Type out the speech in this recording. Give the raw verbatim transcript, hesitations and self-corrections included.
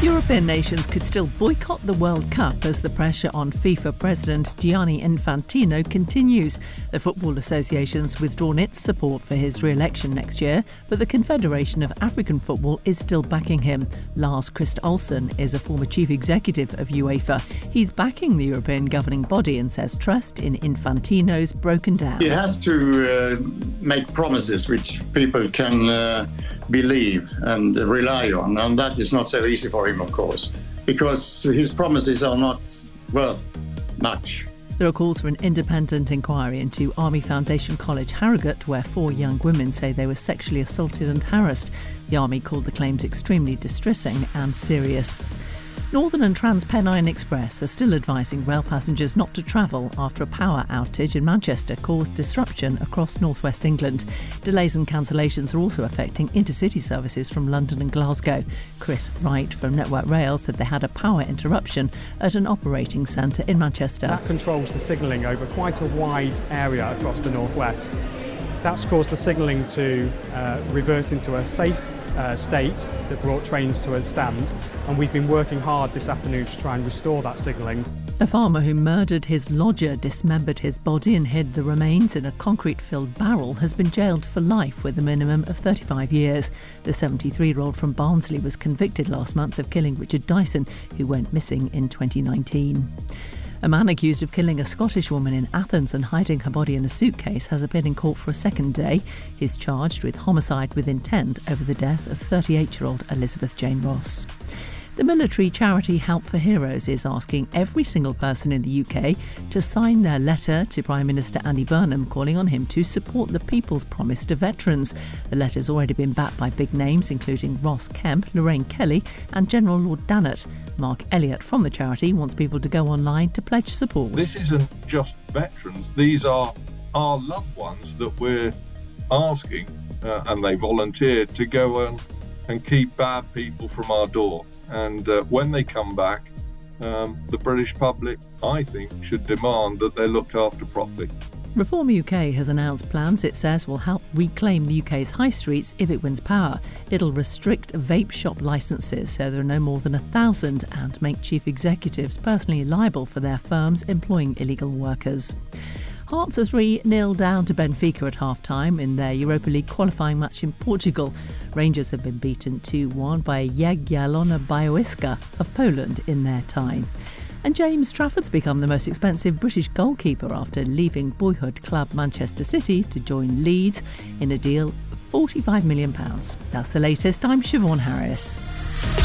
European nations could still boycott the World Cup as the pressure on FIFA President Gianni Infantino continues. The Football Association's withdrawn its support for his re-election next year, but the Confederation of African Football is still backing him. Lars Kristoffersen is a former chief executive of UEFA. He's backing the European governing body and says trust in Infantino's broken down. He has to uh, make promises which people can uh, believe and rely on, and that is not so easy for him, of course, because his promises are not worth much. There are calls for an independent inquiry into Army Foundation College, Harrogate, where four young women say they were sexually assaulted and harassed. The Army called the claims extremely distressing and serious. Northern and TransPennine Express are still advising rail passengers not to travel after a power outage in Manchester caused disruption across northwest England. Delays and cancellations are also affecting intercity services from London and Glasgow. Chris Wright from Network Rail said they had a power interruption at an operating centre in Manchester. That controls the signalling over quite a wide area across the northwest. That's caused the signalling to uh, revert into a safe Uh, state that brought trains to a stand, and we've been working hard this afternoon to try and restore that signalling. A farmer who murdered his lodger, dismembered his body and hid the remains in a concrete-filled barrel has been jailed for life with a minimum of thirty-five years. The seventy-three-year-old from Barnsley was convicted last month of killing Richard Dyson, who went missing in twenty nineteen. A man accused of killing a Scottish woman in Athens and hiding her body in a suitcase has appeared in court for a second day. He's charged with homicide with intent over the death of thirty-eight-year-old Elizabeth Jane Ross. The military charity Help for Heroes is asking every single person in the U K to sign their letter to Prime Minister Andy Burnham calling on him to support the People's Promise to veterans. The letter's already been backed by big names including Ross Kemp, Lorraine Kelly and General Lord Dannatt. Mark Elliott from the charity wants people to go online to pledge support. This isn't just veterans, these are our loved ones that we're asking, uh, and they volunteered to go and, and keep bad people from our door. And uh, when they come back, um, the British public, I think, should demand that they're looked after properly. Reform U K has announced plans it says will help reclaim the U K's high streets if it wins power. It'll restrict vape shop licences so there are no more than a thousand and make chief executives personally liable for their firms employing illegal workers. Hearts are three nil down to Benfica at half-time in their Europa League qualifying match in Portugal. Rangers have been beaten two one by Jagiellona Bioiska of Poland in their time. And James Trafford's become the most expensive British goalkeeper after leaving boyhood club Manchester City to join Leeds in a deal of forty-five million pounds. That's the latest. I'm Siobhan Harris.